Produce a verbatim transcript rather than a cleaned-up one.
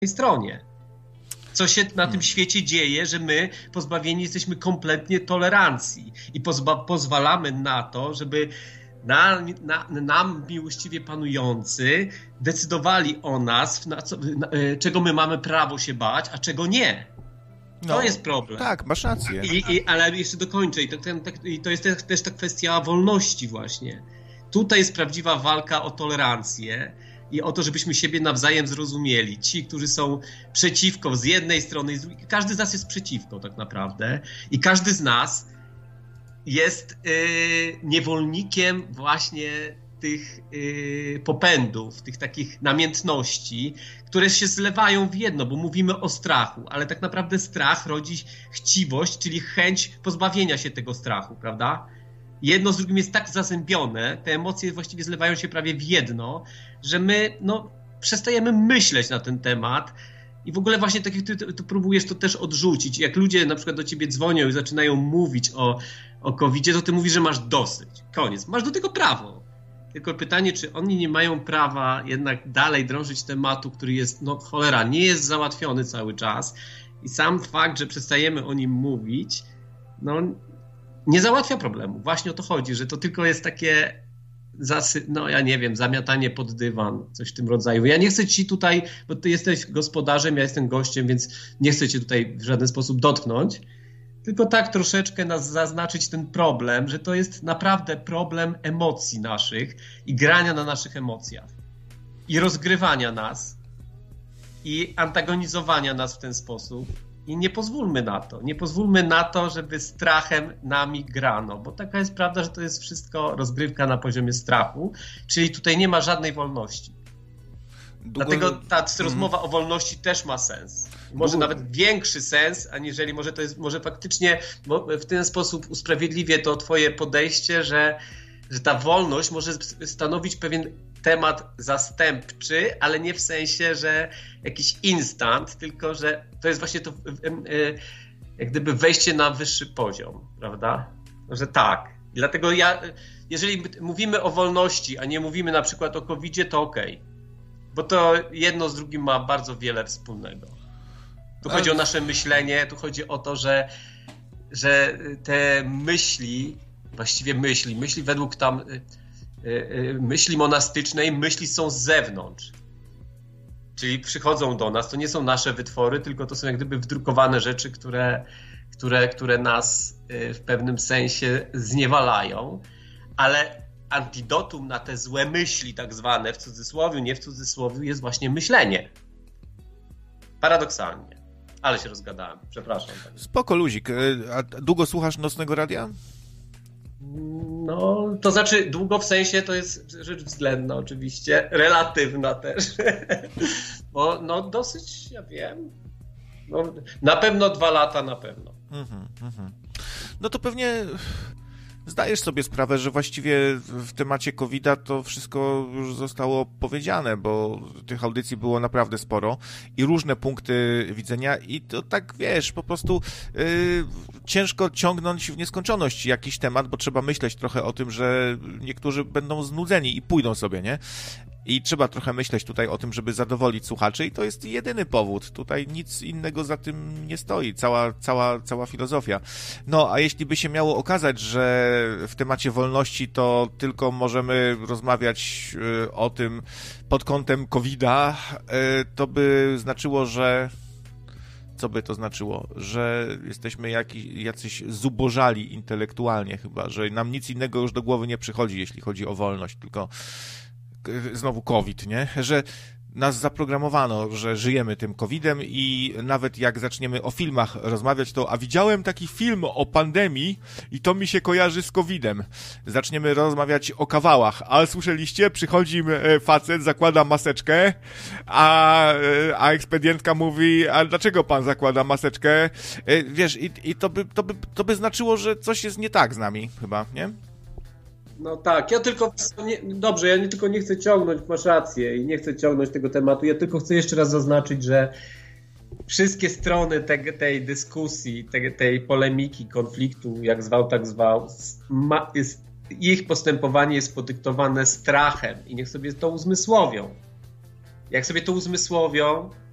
stronie. Co się na tym świecie dzieje, że my pozbawieni jesteśmy kompletnie tolerancji i pozba- pozwalamy na to, żeby na, na, nam miłościwie panujący decydowali o nas, na co, na, czego my mamy prawo się bać, a czego nie. To no, jest problem. Tak, masz rację. I, i, ale jeszcze dokończę. I to, ten, tak, i to jest też, też ta kwestia wolności właśnie. Tutaj jest prawdziwa walka o tolerancję i o to, żebyśmy siebie nawzajem zrozumieli. Ci, którzy są przeciwko z jednej strony, z drugiej, każdy z nas jest przeciwko tak naprawdę i każdy z nas jest yy, niewolnikiem właśnie tych yy, popędów, tych takich namiętności, które się zlewają w jedno, bo mówimy o strachu, ale tak naprawdę strach rodzi chciwość, czyli chęć pozbawienia się tego strachu, prawda? Jedno z drugim jest tak zazębione, te emocje właściwie zlewają się prawie w jedno, że my no, przestajemy myśleć na ten temat i w ogóle właśnie tak jak ty, ty, ty próbujesz to też odrzucić. Jak ludzie na przykład do ciebie dzwonią i zaczynają mówić o, o kowidzie, to ty mówisz, że masz dosyć. Koniec. Masz do tego prawo. Tylko pytanie, czy oni nie mają prawa jednak dalej drążyć tematu, który jest, no cholera, nie jest załatwiony cały czas i sam fakt, że przestajemy o nim mówić, no nie załatwia problemu. Właśnie o to chodzi, że to tylko jest takie zasy... no ja nie wiem, zamiatanie pod dywan, coś w tym rodzaju. Ja nie chcę ci tutaj, bo ty jesteś gospodarzem, ja jestem gościem, więc nie chcę cię tutaj w żaden sposób dotknąć, tylko tak troszeczkę nas zaznaczyć ten problem, że to jest naprawdę problem emocji naszych i grania na naszych emocjach i rozgrywania nas i antagonizowania nas w ten sposób. I nie pozwólmy na to. Nie pozwólmy na to, żeby strachem nami grano, bo taka jest prawda, że to jest wszystko rozgrywka na poziomie strachu, czyli tutaj nie ma żadnej wolności. Długo... Dlatego ta rozmowa mm. o wolności też ma sens. Może Długo... nawet większy sens, aniżeli może to jest, może faktycznie w ten sposób usprawiedliwię to twoje podejście, że, że ta wolność może stanowić pewien temat zastępczy, ale nie w sensie, że jakiś instant, tylko że to jest właśnie to jak gdyby wejście na wyższy poziom, prawda? Że tak. Dlatego ja, jeżeli mówimy o wolności, a nie mówimy na przykład o kowidzie, to okej. Okay. Bo to jedno z drugim ma bardzo wiele wspólnego. Tu chodzi o nasze myślenie, tu chodzi o to, że, że te myśli, właściwie myśli, myśli według tam myśli monastycznej, myśli są z zewnątrz. Czyli przychodzą do nas, to nie są nasze wytwory, tylko to są jak gdyby wdrukowane rzeczy, które, które, które nas w pewnym sensie zniewalają, ale antidotum na te złe myśli, tak zwane w cudzysłowie, nie w cudzysłowie, jest właśnie myślenie. Paradoksalnie. Ale się rozgadałem, przepraszam. Spoko, luzik. A długo słuchasz Nocnego Radia? No, to znaczy długo w sensie to jest rzecz względna oczywiście, relatywna też, bo no dosyć, ja wiem, no, na pewno dwa lata na pewno. Mhm, mhm. No to pewnie zdajesz sobie sprawę, że właściwie w temacie kowida to wszystko już zostało powiedziane, bo tych audycji było naprawdę sporo i różne punkty widzenia i to tak, wiesz, po prostu yy, ciężko ciągnąć w nieskończoność jakiś temat, bo trzeba myśleć trochę o tym, że niektórzy będą znudzeni i pójdą sobie, nie? I trzeba trochę myśleć tutaj o tym, żeby zadowolić słuchaczy i to jest jedyny powód. Tutaj nic innego za tym nie stoi. Cała, cała, cała filozofia. No, a jeśli by się miało okazać, że w temacie wolności to tylko możemy rozmawiać y, o tym pod kątem kowida, y, to by znaczyło, że... Co by to znaczyło? Że jesteśmy jakiś, jacyś zubożali intelektualnie chyba, że nam nic innego już do głowy nie przychodzi, jeśli chodzi o wolność, tylko znowu COVID, nie? Że nas zaprogramowano, że żyjemy tym kowidem i nawet jak zaczniemy o filmach rozmawiać, to a widziałem taki film o pandemii i to mi się kojarzy z kowidem. Zaczniemy rozmawiać o kawałach, ale słyszeliście? Przychodzi facet, zakłada maseczkę, a, a ekspedientka mówi, a dlaczego pan zakłada maseczkę? Wiesz, i, i to, by, to, by, to by znaczyło, że coś jest nie tak z nami chyba, nie? No tak, ja tylko, nie, dobrze, ja nie tylko nie chcę ciągnąć, masz rację i nie chcę ciągnąć tego tematu, ja tylko chcę jeszcze raz zaznaczyć, że wszystkie strony te, tej dyskusji, te, tej polemiki, konfliktu, jak zwał, tak zwał, ma, jest, ich postępowanie jest podyktowane strachem i niech sobie to uzmysłowią. Jak sobie to uzmysłowią,